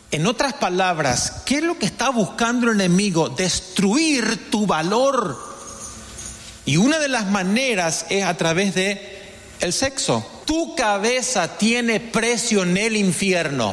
En otras palabras, ¿qué es lo que está buscando el enemigo? Destruir tu valor. Y una de las maneras es a través de el sexo. Tu cabeza tiene precio en el infierno.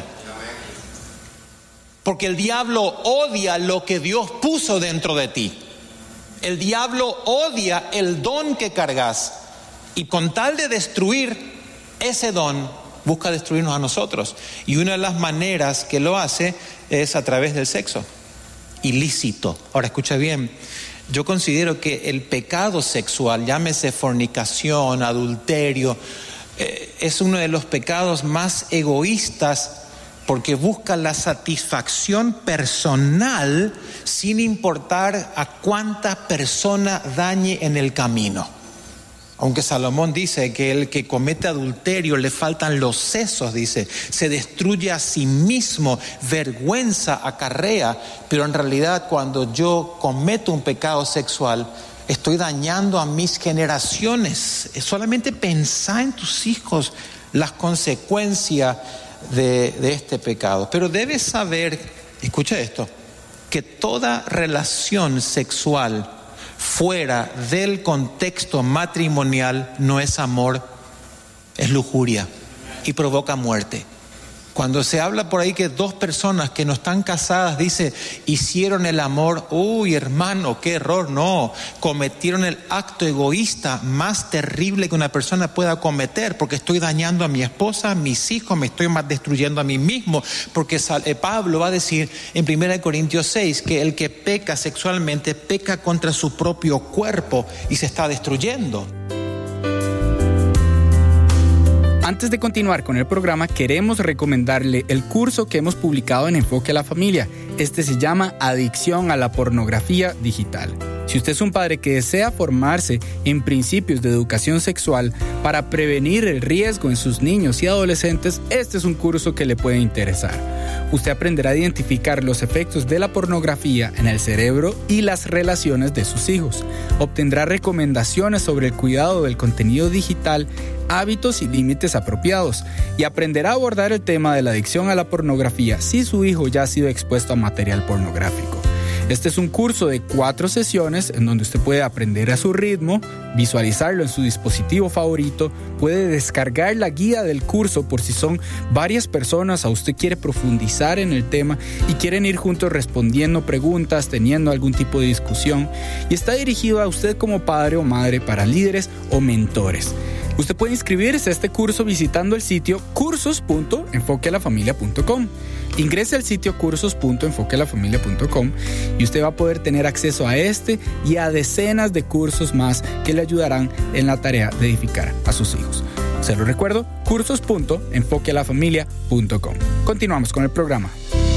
Porque el diablo odia lo que Dios puso dentro de ti. El diablo odia el don que cargas. Y con tal de destruir ese don, busca destruirnos a nosotros. Y una de las maneras que lo hace es a través del sexo ilícito. Ahora escucha bien, yo considero que el pecado sexual, llámese fornicación, adulterio, es uno de los pecados más egoístas, porque busca la satisfacción personal sin importar a cuánta persona dañe en el camino. Aunque Salomón dice que el que comete adulterio le faltan los sesos, dice, se destruye a sí mismo, vergüenza acarrea, pero en realidad cuando yo cometo un pecado sexual, estoy dañando a mis generaciones. Solamente pensá en tus hijos las consecuencias de este pecado. Pero debes saber, escucha esto, que toda relación sexual fuera del contexto matrimonial no es amor, es lujuria y provoca muerte. Cuando se habla por ahí que dos personas que no están casadas, dice, hicieron el amor, uy hermano, qué error, no, cometieron el acto egoísta más terrible que una persona pueda cometer, porque estoy dañando a mi esposa, a mis hijos, me estoy más destruyendo a mí mismo, porque Pablo va a decir en 1 Corintios 6 que el que peca sexualmente peca contra su propio cuerpo y se está destruyendo. Antes de continuar con el programa, queremos recomendarle el curso que hemos publicado en Enfoque a la Familia. Este se llama Adicción a la Pornografía Digital. Si usted es un padre que desea formarse en principios de educación sexual para prevenir el riesgo en sus niños y adolescentes, este es un curso que le puede interesar. Usted aprenderá a identificar los efectos de la pornografía en el cerebro y las relaciones de sus hijos. Obtendrá recomendaciones sobre el cuidado del contenido digital, hábitos y límites apropiados, y aprenderá a abordar el tema de la adicción a la pornografía si su hijo ya ha sido expuesto a material pornográfico. Este es un curso de 4 sesiones en donde usted puede aprender a su ritmo, visualizarlo en su dispositivo favorito, puede descargar la guía del curso por si son varias personas o usted quiere profundizar en el tema y quieren ir juntos respondiendo preguntas, teniendo algún tipo de discusión, y está dirigido a usted como padre o madre para líderes o mentores. Usted puede inscribirse a este curso visitando el sitio cursos.enfoquealafamilia.com. Ingrese al sitio cursos.enfoquealafamilia.com y usted va a poder tener acceso a este y a decenas de cursos más que le ayudarán en la tarea de edificar a sus hijos. Se lo recuerdo, cursos.enfoquealafamilia.com. Continuamos con el programa.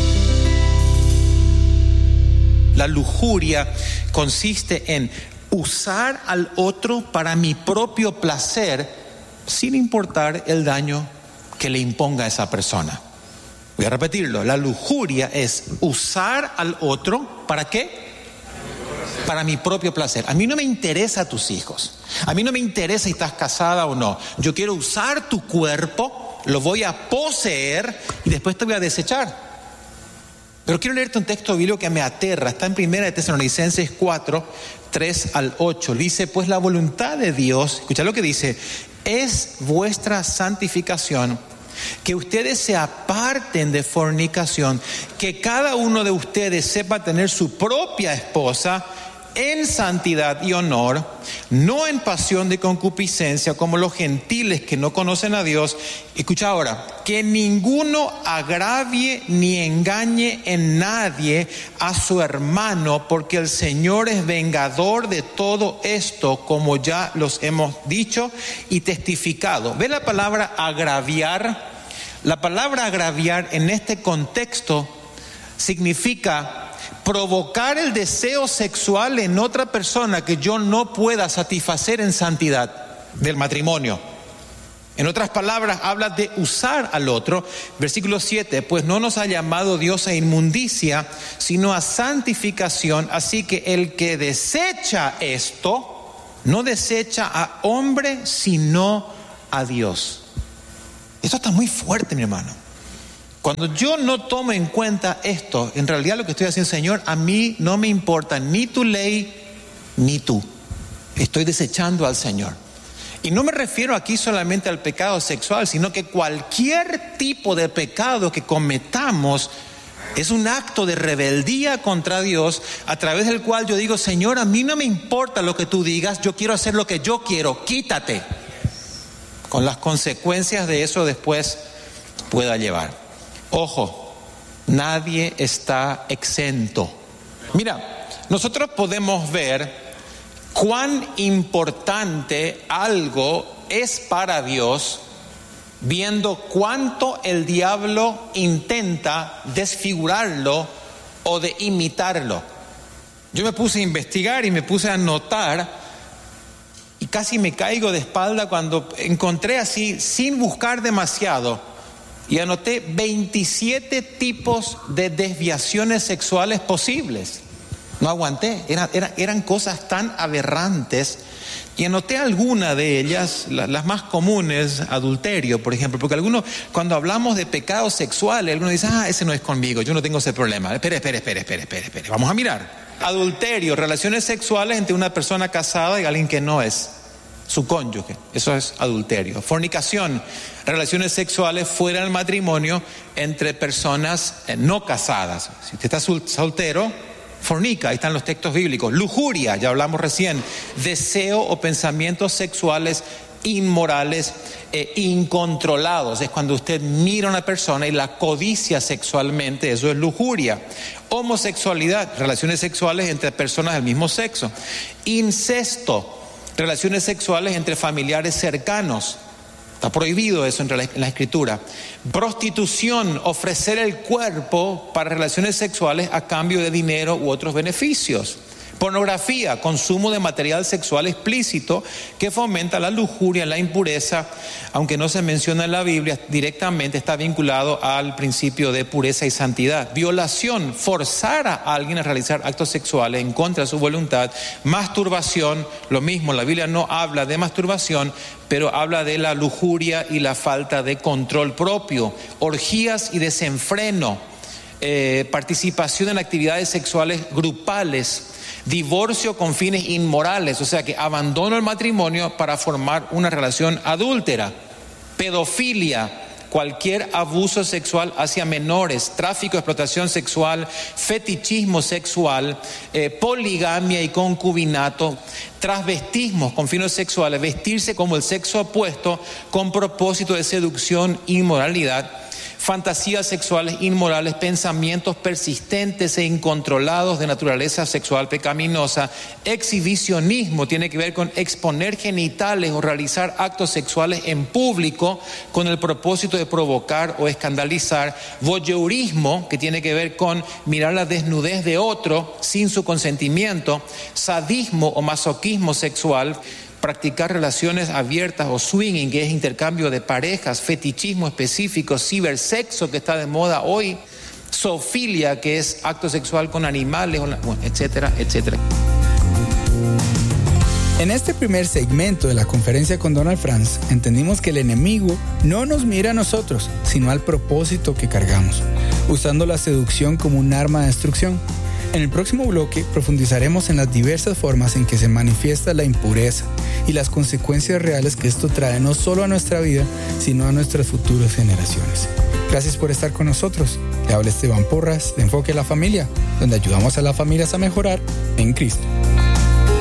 La lujuria consiste en usar al otro para mi propio placer sin importar el daño que le imponga a esa persona. Voy a repetirlo, la lujuria es usar al otro, ¿para qué? Para mi propio placer. A mí no me interesa tus hijos, a mí no me interesa si estás casada o no. Yo quiero usar tu cuerpo, lo voy a poseer y después te voy a desechar. Pero quiero leerte un texto bíblico que me aterra. Está en 1 Tesalonicenses 4, 3 al 8. Dice, pues la voluntad de Dios, escucha lo que dice, es vuestra santificación, que ustedes se aparten de fornicación, que cada uno de ustedes sepa tener su propia esposa en santidad y honor, no en pasión de concupiscencia como los gentiles que no conocen a Dios. Escucha ahora, que ninguno agravie ni engañe en nadie a su hermano, porque el Señor es vengador de todo esto, como ya los hemos dicho y testificado. ¿Ve la palabra agraviar? La palabra agraviar en este contexto significa provocar el deseo sexual en otra persona que yo no pueda satisfacer en santidad del matrimonio. En otras palabras, habla de usar al otro. Versículo 7, pues no nos ha llamado Dios a inmundicia, sino a santificación. Así que el que desecha esto, no desecha a hombre, sino a Dios. Esto está muy fuerte, mi hermano. Cuando yo no tomo en cuenta esto, en realidad lo que estoy haciendo, Señor, a mí no me importa ni tu ley ni tú. Estoy desechando al Señor. Y no me refiero aquí solamente al pecado sexual, sino que cualquier tipo de pecado que cometamos es un acto de rebeldía contra Dios, a través del cual yo digo, Señor, a mí no me importa lo que tú digas, yo quiero hacer lo que yo quiero, quítate. Con las consecuencias de eso después pueda llevar. Ojo, nadie está exento. Mira, nosotros podemos ver cuán importante algo es para Dios viendo cuánto el diablo intenta desfigurarlo o de imitarlo. Yo me puse a investigar y me puse a notar y casi me caigo de espalda cuando encontré así, sin buscar demasiado, y anoté 27 tipos de desviaciones sexuales posibles. No aguanté, eran cosas tan aberrantes. Y anoté algunas de ellas, las más comunes, adulterio, por ejemplo, porque algunos, cuando hablamos de pecados sexuales, algunos dicen, ese no es conmigo, yo no tengo ese problema. Espere, vamos a mirar. Adulterio, relaciones sexuales entre una persona casada y alguien que no es su cónyuge, eso es adulterio. Fornicación, relaciones sexuales fuera del matrimonio entre personas no casadas. Si usted está soltero, fornica, ahí están los textos bíblicos. Lujuria, ya hablamos recién. Deseo o pensamientos sexuales inmorales e incontrolados. Es cuando usted mira a una persona y la codicia sexualmente, eso es lujuria. Homosexualidad, relaciones sexuales entre personas del mismo sexo. Incesto, relaciones sexuales entre familiares cercanos. Está prohibido eso en la Escritura. Prostitución, ofrecer el cuerpo para relaciones sexuales a cambio de dinero u otros beneficios. Pornografía, consumo de material sexual explícito que fomenta la lujuria, la impureza, aunque no se menciona en la Biblia, directamente está vinculado al principio de pureza y santidad. Violación, forzar a alguien a realizar actos sexuales en contra de su voluntad. Masturbación, lo mismo, la Biblia no habla de masturbación, pero habla de la lujuria y la falta de control propio. Orgías y desenfreno, participación en actividades sexuales grupales. Divorcio con fines inmorales, o sea que abandono el matrimonio para formar una relación adúltera. Pedofilia, cualquier abuso sexual hacia menores, tráfico, explotación sexual, fetichismo sexual, poligamia y concubinato, transvestismo con fines sexuales, vestirse como el sexo opuesto con propósito de seducción, inmoralidad. Fantasías sexuales inmorales, pensamientos persistentes e incontrolados de naturaleza sexual pecaminosa. Exhibicionismo tiene que ver con exponer genitales o realizar actos sexuales en público con el propósito de provocar o escandalizar. Voyeurismo, que tiene que ver con mirar la desnudez de otro sin su consentimiento. Sadismo o masoquismo sexual, practicar relaciones abiertas o swinging, que es intercambio de parejas, fetichismo específico, cibersexo, que está de moda hoy, zoofilia, que es acto sexual con animales, etcétera, etcétera. En este primer segmento de la conferencia con Donald Franz, entendimos que el enemigo no nos mira a nosotros, sino al propósito que cargamos, usando la seducción como un arma de destrucción. En el próximo bloque profundizaremos en las diversas formas en que se manifiesta la impureza y las consecuencias reales que esto trae no solo a nuestra vida, sino a nuestras futuras generaciones. Gracias por estar con nosotros. Le habla Esteban Porras de Enfoque a la Familia, donde ayudamos a las familias a mejorar en Cristo.